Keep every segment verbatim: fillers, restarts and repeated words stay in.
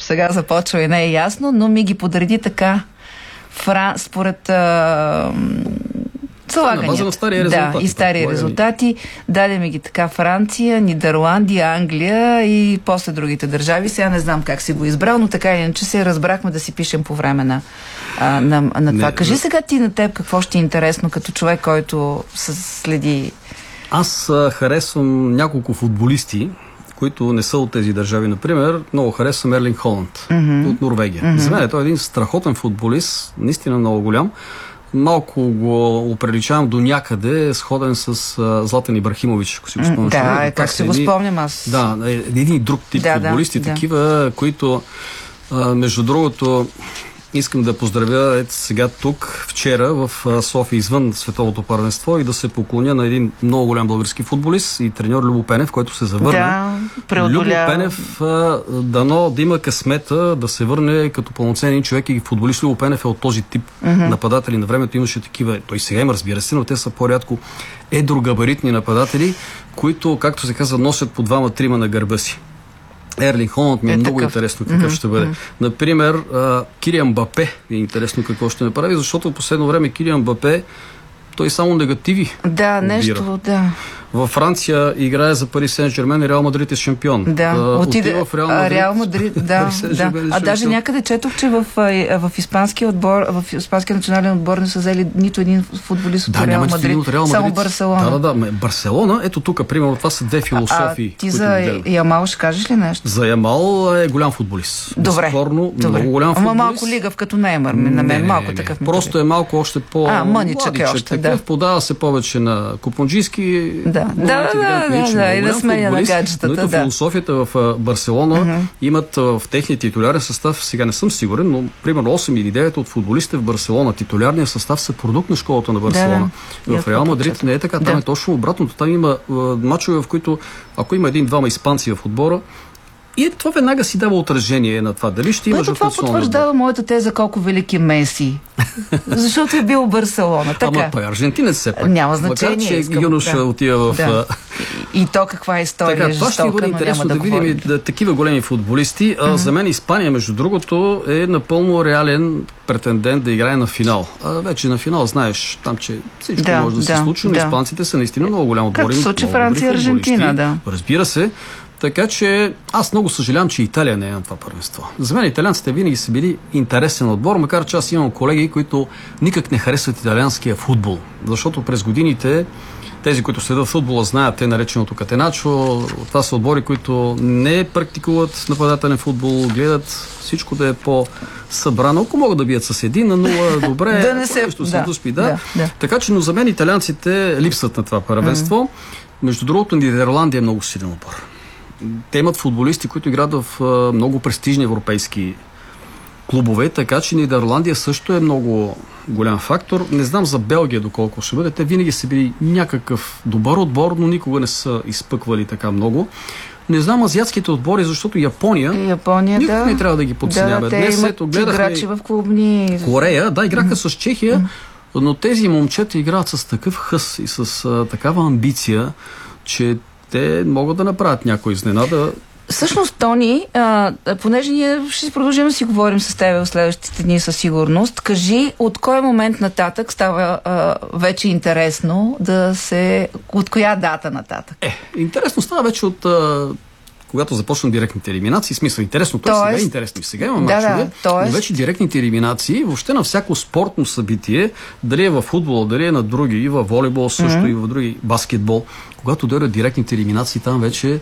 сега започва и не е ясно, но ми ги подреди така. Фран... Според а... слаганията. На стария резултати. Да, и стари резултати. Даде ми ги така Франция, Нидерландия, Англия и после другите държави. Сега не знам как си го избрал, но така или иначе се разбрахме да си пишем по време на, а, на, на това. Не, Кажи сега ти на теб какво ще е интересно като човек, който следи. Аз а, харесвам няколко футболисти, които не са от тези държави. Например, много харесвам Ерлинг Холанд mm-hmm. от Норвегия. Mm-hmm. За мен той е един страхотен футболист, наистина много голям. Малко го оприличавам до някъде, сходен с а, Златан Ибрахимович, ако си го спомняш. Да, е, как си го спомням аз. Да, един и друг тип да, футболисти, да, такива, да. които а, между другото искам да поздравя ето сега тук, вчера в София, извън световното първенство, и да се поклоня на един много голям български футболист и треньор Любо Пенев, който се завърна. Да, Любо Пенев а, дано да има късмета да се върне като пълноценен човек и футболист. Любо Пенев е от този тип mm-hmm. нападатели. На времето имаше такива, той сега има, разбира се, но те са по-рядко едрогабаритни нападатели, които, както се казва, носят по двама-трима на гърба си. Ерлинг Холанд ми е, е много такъв. Интересно какъв mm-hmm. ще бъде. Mm-hmm. Например, Килиан Мбапе е интересно какво ще направи, защото в последно време Килиан Мбапе той само негативи. Да, нещо, да. Във Франция играе за Пари Сен-Жермен и Реал Мадрид е шампион. Да, а, отиде в Реал Мадрид. Реал Мадрид да, да. А даже някъде четох, че в, в испанския отбор, в испанския национален отбор не са взели нито един футболист да, от Реал Мадрид, от Реал Мадрид. Само Барселона. Да, да, да. Барселона, ето тук, примерно, това са две философии. А, а ти за Ямал ще кажеш ли нещо? За Ямал е голям футболист. Добре. Безспорно, Добре. много голям футболист. Ама малко лигав като Неймър, на мен не, малко не, такъв. Не, просто е малко още по а, мъничък е още, да. Подава се повече на купонджийски. Да, да, да. Да, да, и да сменя на гаджетата. Но ето да. философията в Барселона uh-huh. имат в техния титулярен състав, сега не съм сигурен, но примерно осем или девет от футболистите в Барселона. Титулярният състав са продукт на школата на Барселона. Да, в Реал Мадрид не е така, там да. Е точно обратното. Там има мачове, в които ако има един-двама испанци в отбора, и това веднага си дава отражение на това. Дали ще имаш в това потвърждава моята теза колко велики Меси. Защото е бил Барселона. Така. Ама той аржентинец все пак. Няма значение. Макар, че искам, юноша да. Отива в... Да. И то каква е история. Така, това ще бъде интересно да, да видим да, такива големи футболисти. А, mm-hmm. За мен Испания, между другото, е напълно реален претендент да играе на финал. А, вече на финал знаеш там, че всичко да, може да, да се случи, но да. Испанците са наистина много голям отбор. Както случи Франция и Аржентина, да. Разбира се. Така че аз много съжалявам, че Италия не е на това първенство. За мен италианците винаги са били интересен отбор, макар че аз имам колеги, които никак не харесват италианския футбол. Защото през годините тези, които следят футбола, знаят те нареченото катеначо. Това са отбори, които не практикуват нападателен футбол, гледат всичко да е по-събрано. Ако могат да бият с един на нула, добре. да не се... Да, доспи, да. Да, да. Така че, но за мен италианците липсват на това първенство. Mm-hmm. Между другото, Нидерландия е много силен отбор. Те имат футболисти, които играят в а, много престижни европейски клубове, така че Нидерландия също е много голям фактор. Не знам за Белгия доколко ще бъде. Те винаги са били някакъв добър отбор, но никога не са изпъквали така много. Не знам азиатските отбори, защото Япония, Япония никога да. не трябва да ги подценяваме. Да, те Днес имат ето гледахме играчи в клубни... Корея, да, играха mm-hmm. с Чехия, mm-hmm. но тези момчета играят с такъв хъс и с а, такава амбиция, че те могат да направят някой изненада. Всъщност, Тони, а, понеже ние ще продължим да си говорим с теб в следващите дни със сигурност, кажи от кой момент нататък става а, вече интересно да се... От коя дата нататък? Е, интересно става вече от... А, когато започнат директните елиминации, смисъл интересно, той сега е интересно и сега има да, мачове, да, тоест... но вече директните елиминации, въобще на всяко спортно събитие, дали е в футбол, дали е на други, и в волейбол също, mm-hmm. и в други, баскетбол, когато дойдат директните елиминации, там вече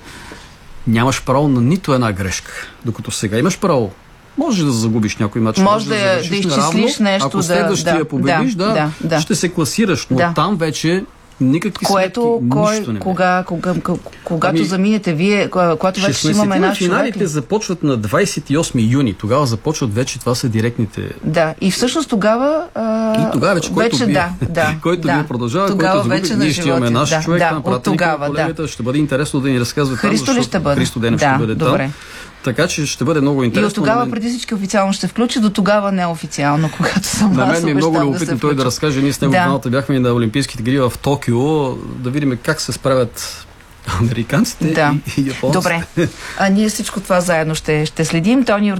нямаш право на нито една грешка. Докато сега имаш право. Може да загубиш някой мач. Може, може да, да, да изчислиш нещо. Ако следващия да, победиш, да, да, да, ще се класираш, но да. Там вече никакви Което, сметки, кой, нищо не кога, кога, кога, когато ами, заминете вие, когато вече ще имаме наш човек. Финалите започват на двадесет и осми юни. Тогава започват вече, това са директните... Да, и всъщност тогава... А... И тогава вече, който вече, би, да, да, който да. би продължава, тогава който вече загуби, ние ще имаме наш да, човек, да, там пратеник на колегата. Да. Ще бъде интересно да ни разказва там, Христо ли ще бъде? Христо Денев да, ще бъде добре. Там. Така че ще бъде много интересно. И от тогава преди всички официално ще включи, до тогава неофициално, когато съм на мен ми е много да любопитно той да разкаже. Ние с него да. двамата бяхме и на Олимпийските игри в Токио, да видим как се справят американците да. и, и японците. Добре. А ние всичко това заедно ще, ще следим. Тони